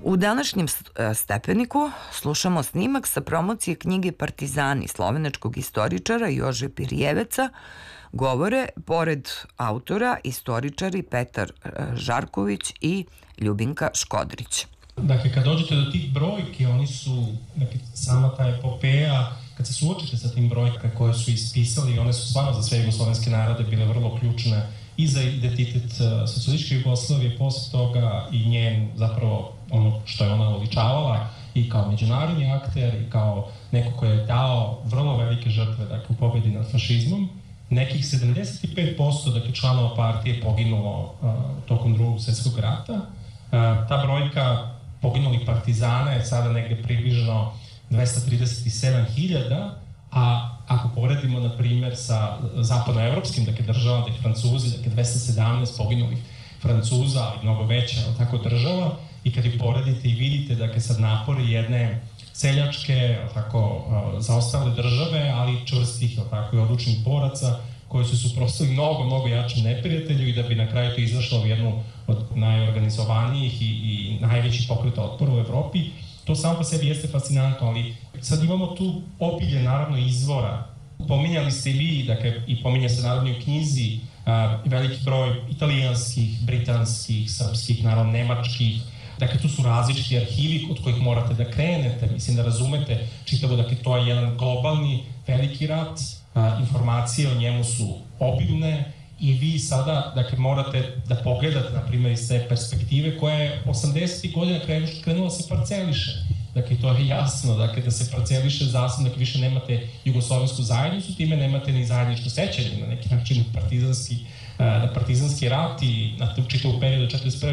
U današnjem Stepeniku slušamo snimak sa promocije knjige Partizani slovenačkog istoričara Jože Pirjeveca. Govore, pored autora, istoričari Petar Žarković i Ljubinka Škodrić. Dakle, kad dođete do tih brojki, oni su, dakle, sama ta epopeja, kad se suočite sa tim brojkama koje su ispisali, one su stvarno za sve jugoslovenske narode bile vrlo ključne i za identitet socijalističke Jugoslavije, posle toga i njen, zapravo, ono što je ona oličavala i kao međunarodni akter i kao neko koji je dao vrlo velike žrtve, dakle, u pobedi nad fašizmom. Nekih 75%, dakle, članova partije poginulo tokom Drugog svjetskog rata. Ta brojka poginulih partizana je sada negde približno 237.000, a ako poredimo, na primjer, sa zapadnoevropskim, dakle, državama, dakle, Francuzi, dakle, 217 poginulih Francuza, ali mnogo veća, tako, država, i kad ih poredite i vidite, dakle, sad napori jedne seljačke, tako, zaostale države, ali čvrstih, tako, i odlučnih boraca, koji su suprotstavili mnogo jačem neprijatelju i da bi na kraju to izašlo u jednu od najorganizovanijih i najvećih pokreta otpora u Evropi. To samo po sebi jeste fascinantno, ali sad imamo tu obilje, naravno, izvora. Pominjali ste i vi, dakle, i pominja se naravno i u knjizi, veliki broj italijanskih, britanskih, srpskih, naravno, nemačkih. Dakle, tu su različiti arhivi od kojih morate da krenete, mislim da razumete čitavo, dakle, to je jedan globalni veliki rat, informacije o njemu su obilne i vi sada, dakle, morate da pogledate, na primjer, iz te perspektive koja je 80. godina krenula se parceliše. Dakle, to je jasno, dakle, da se parceliše zasebno, dakle, više nemate jugoslovensku zajednicu, time nemate ni zajedničko sećanje na neki način na partizanski rat i na čitavu periodu 1941.